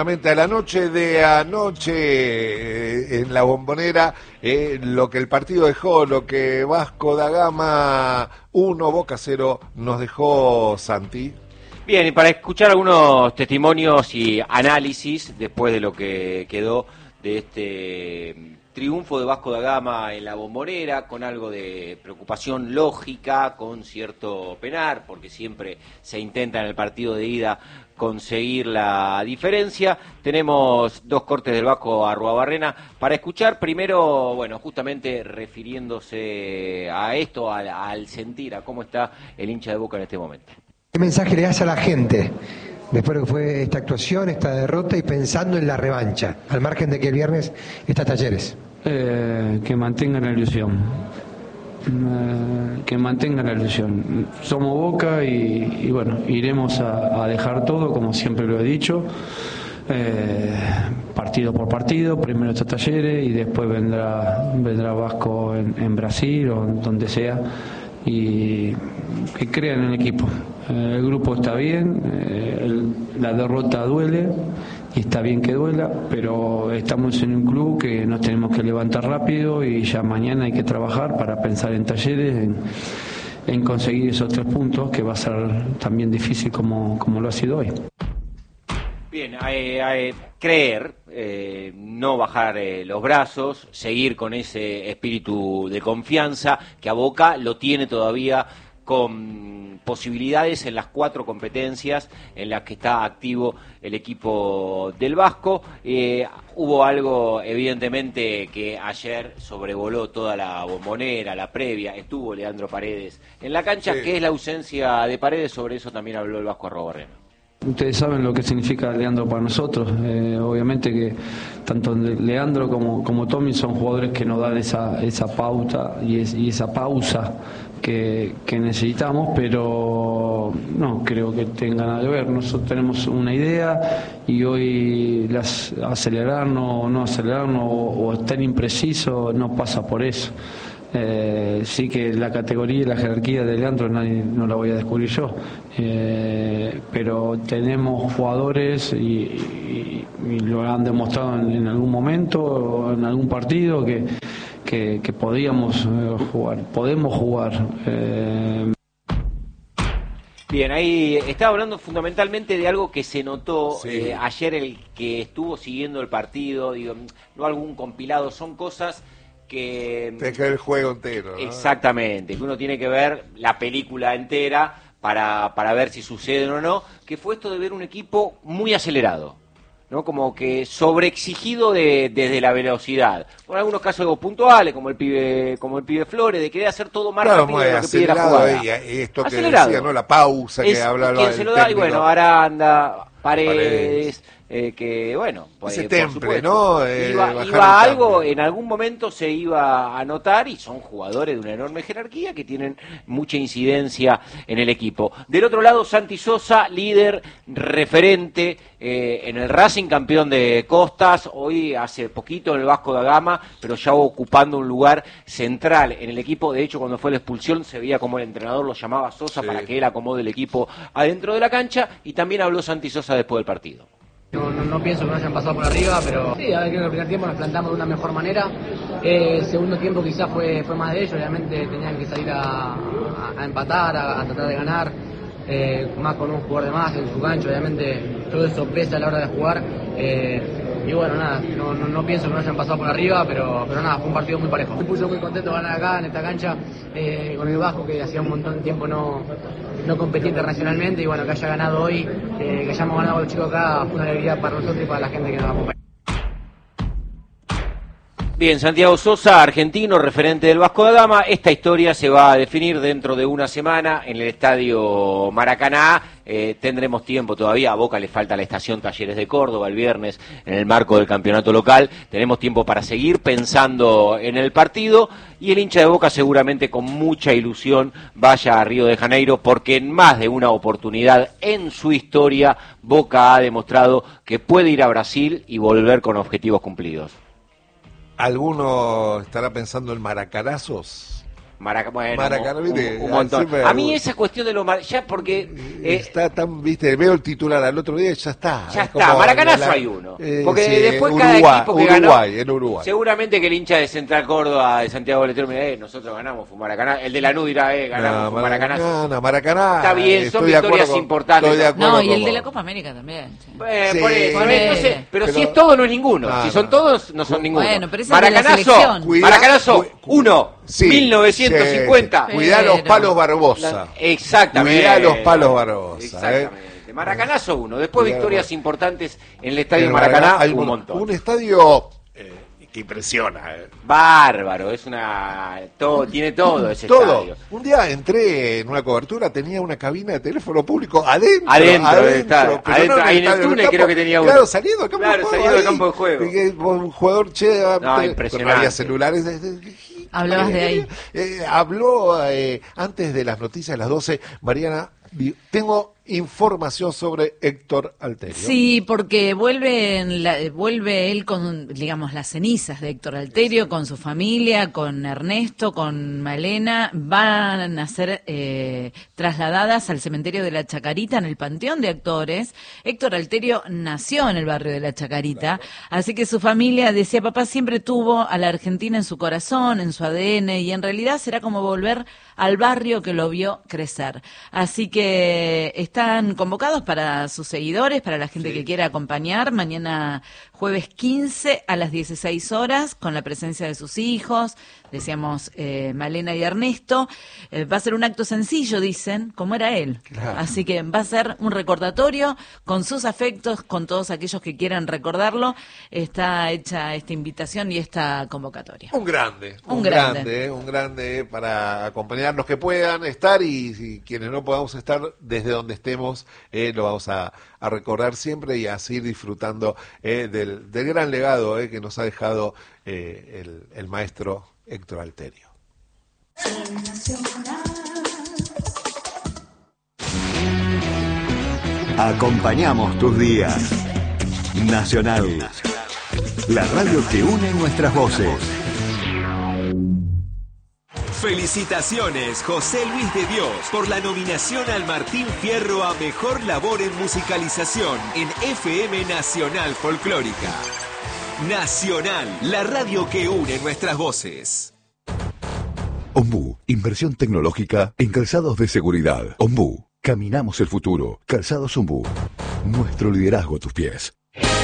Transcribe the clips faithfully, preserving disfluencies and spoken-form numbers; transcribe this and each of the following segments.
A la noche de anoche eh, en la Bombonera, eh, lo que el partido dejó, lo que Vasco da Gama uno, Boca cero nos dejó, Santi. Bien, y para escuchar algunos testimonios y análisis después de lo que quedó de este triunfo de Vasco da Gama en la Bombonera, con algo de preocupación lógica, con cierto penar, porque siempre se intenta en el partido de ida conseguir la diferencia. Tenemos dos cortes del Vasco Arruabarrena para escuchar. Primero, bueno, justamente refiriéndose a esto, al, al sentir, a cómo está el hincha de Boca en este momento. ¿Qué mensaje le das a la gente después de que fue esta actuación, esta derrota y pensando en la revancha, al margen de que el viernes está Talleres? Eh, que mantengan la ilusión. Que mantengan la ilusión. Somos Boca y, y bueno, iremos a, a dejar todo, como siempre lo he dicho, eh, partido por partido. Primero está Talleres y después vendrá vendrá Vasco en, en Brasil o donde sea, y que crean en el equipo. Eh, el grupo está bien, eh, el, la derrota duele y está bien que duela, pero estamos en un club que nos tenemos que levantar rápido y ya mañana hay que trabajar para pensar en Talleres, en, en conseguir esos tres puntos, que va a ser también difícil como, como lo ha sido hoy. Bien, eh, eh, creer, eh, no bajar eh, los brazos, seguir con ese espíritu de confianza que a Boca lo tiene todavía, con posibilidades en las cuatro competencias en las que está activo el equipo del Vasco. Eh, hubo algo, evidentemente, que ayer sobrevoló toda la Bombonera, la previa, estuvo Leandro Paredes en la cancha, sí, que es la ausencia de Paredes. Sobre eso también habló el Vasco Arruabarrena. Ustedes saben lo que significa Leandro para nosotros. Eh, obviamente que tanto Leandro como, como Tommy son jugadores que nos dan esa, esa pauta y, es, y esa pausa que, que necesitamos, pero no creo que tenga nada que ver. Nosotros tenemos una idea y hoy las, acelerarnos o no acelerarnos o, o estar impreciso no pasa por eso. Eh, sí que la categoría y la jerarquía de Leandro nadie, no la voy a descubrir yo, eh, pero tenemos jugadores y, y, y lo han demostrado en, en algún momento o en algún partido que, que, que podíamos eh, jugar, podemos jugar. Eh. Bien, ahí estaba hablando fundamentalmente de algo que se notó, sí, eh, ayer, el que estuvo siguiendo el partido, digo, no algún compilado, son cosas que tiene que ver el juego entero, ¿no? Exactamente, que uno tiene que ver la película entera para, para ver si suceden o no, que fue esto de ver un equipo muy acelerado, ¿no? Como que sobreexigido de, desde la velocidad, con algunos casos puntuales, como el pibe como el pibe Flores, de querer hacer todo más claro, rápido de lo que pide la acelerado, jugada. Y esto que acelerado. decía, ¿no? La pausa es que hablaba quien se lo da, y bueno, Aranda, Paredes, Paredes. Eh, que bueno, pues, ese por temple, supuesto, ¿no? Eh, iba, iba algo, en algún momento se iba a notar, y son jugadores de una enorme jerarquía que tienen mucha incidencia en el equipo. Del otro lado, Santi Sosa, líder, referente eh, en el Racing, campeón de Costas, hoy hace poquito en el Vasco da Gama, pero ya ocupando un lugar central en el equipo. De hecho, cuando fue la expulsión se veía como el entrenador lo llamaba a Sosa, sí, para que él acomode el equipo adentro de la cancha, y también habló Santi Sosa después del partido. No, no, no pienso que nos hayan pasado por arriba, pero sí, a ver, creo que el primer tiempo nos plantamos de una mejor manera. Eh, el segundo tiempo quizás fue, fue más de ellos, obviamente tenían que salir a, a, a empatar, a, a tratar de ganar, eh, más con un jugador de más en su cancha, obviamente todo eso pesa a la hora de jugar. Eh, y bueno, nada, no, no, no pienso que nos hayan pasado por arriba, pero, pero nada, fue un partido muy parejo. Me puso muy contento de ganar acá, en esta cancha, eh, con el Vasco, que hacía un montón de tiempo no, no competía internacionalmente, y bueno, que haya ganado hoy, eh, que hayamos ganado a los chicos acá, fue una alegría para nosotros y para la gente que nos acompaña. Bien, Santiago Sosa, argentino, referente del Vasco da Gama. Esta historia se va a definir dentro de una semana en el Estadio Maracaná. Eh, tendremos tiempo todavía, a Boca le falta la estación Talleres de Córdoba el viernes en el marco del campeonato local. Tenemos tiempo para seguir pensando en el partido, y el hincha de Boca seguramente con mucha ilusión vaya a Río de Janeiro, porque en más de una oportunidad en su historia Boca ha demostrado que puede ir a Brasil y volver con objetivos cumplidos. ¿Alguno estará pensando en maracanazos? Maraca, bueno, Maracaná, un, ¿viste? un montón. Siempre- A mí esa cuestión de los mar... ya porque eh, está tan, viste, veo el titular al otro día y ya está. ya Es está, como Maracanazo la- hay uno. eh, Porque sí, después Uruguay, cada equipo que Uruguay, ganó, en Uruguay. seguramente que el hincha de Central Córdoba, de Santiago del Estero, mira, eh, nosotros ganamos, fue Maracaná. El de Lanús dirá, eh, ganamos, No, fue Maracanazo. No, no, Maracaná. Está bien, estoy son de acuerdo victorias con- importantes. estoy de acuerdo No, y con el de vos. la Copa América también. che. Eh, Sí, por eso, ponele. entonces, pero, Pero- si es todo no es ninguno. No, si no. son todos no son ninguno. Bueno, pero esa es de la Maracanazo, selección. Cuidá- Maracanazo, cu- cu- uno, Sí, mil novecientos cincuenta. sí, sí. Cuidá los Pero- palos Barbosa. Exactamente. Cuidá los palos Barbosa. Exactamente. Maracanazo uno. Después Cuidá, victorias bueno. importantes en el estadio En Maracaná, hay un montón. Un estadio eh, que impresiona. eh. Bárbaro, es una todo, tiene todo ese Todo. estadio. Un día entré en una cobertura, tenía una cabina de teléfono público adentro. Adentro del estadio. pero Adentro, no ahí en el estadio, túnel campo. creo que tenía uno. Claro, saliendo del campo Claro, de juego. saliendo del ahí. campo de juego. Y que un jugador che, No, te- impresionante. no había celulares. eh, eh, Hablabas de ahí. Eh, habló eh, antes de las noticias de las doce, Mariana. di- Tengo información sobre Héctor Alterio. Sí, porque vuelve, en la- vuelve él con, digamos, las cenizas de Héctor Alterio, con su familia, con Ernesto, con Malena, van a ser eh, trasladadas al cementerio de la Chacarita, en el Panteón de Actores. Héctor Alterio nació en el barrio de la Chacarita, así que su familia, decía papá, siempre tuvo a la Argentina en su corazón, en su A D N, y en realidad será como volver al barrio que lo vio crecer. Así que están convocados para sus seguidores, para la gente Sí. que quiera acompañar, mañana jueves quince a las dieciséis horas, con la presencia de sus hijos, decíamos eh, Malena y Ernesto. Eh, va a ser un acto sencillo, dicen, como era él. Claro. Así que va a ser un recordatorio con sus afectos, con todos aquellos que quieran recordarlo. Está hecha esta invitación y esta convocatoria. Un grande, un, Un grande, grande. eh, un grande para acompañarnos que puedan estar y, si quienes no podamos estar desde donde estemos, eh, lo vamos a, a recordar siempre y a seguir disfrutando eh, del, del gran legado eh, que nos ha dejado eh, el, el maestro Héctor Alterio. Acompañamos tus días. Nacional. La radio que une nuestras voces. Felicitaciones, José Luis de Dios, por la nominación al Martín Fierro a Mejor Labor en Musicalización en F M Nacional Folclórica. Nacional, la radio que une nuestras voces. Ombú, inversión tecnológica en calzados de seguridad. Ombú, caminamos el futuro. Calzados Ombú, nuestro liderazgo a tus pies.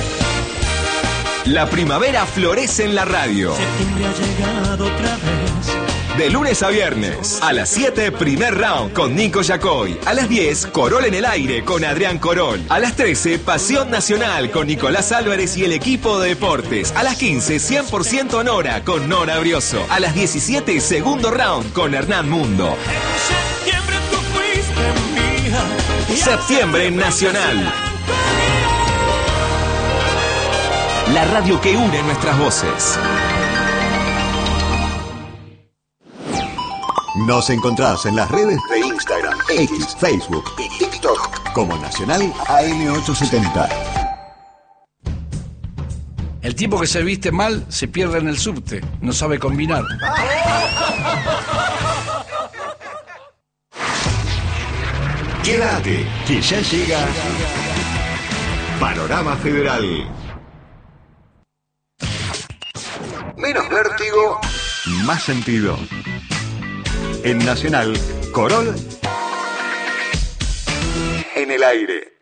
La primavera florece en la radio. De lunes a viernes, a las siete, primer round con Nico Yacoy. A las diez, Corol en el aire con Adrián Corol. A las trece, Pasión Nacional con Nicolás Álvarez y el equipo de deportes. A las quince, cien por ciento Nora con Nora Brioso. A las diecisiete, segundo round con Hernán Mundo. Septiembre Nacional. La radio que une nuestras voces. Nos encontrás en las redes de Instagram, X, Facebook y TikTok como Nacional A M ochocientos setenta. El tipo que se viste mal se pierde en el subte, no sabe combinar. Quédate, que ya llega Panorama Federal. Menos vértigo, más sentido. En Nacional, Corol en el aire.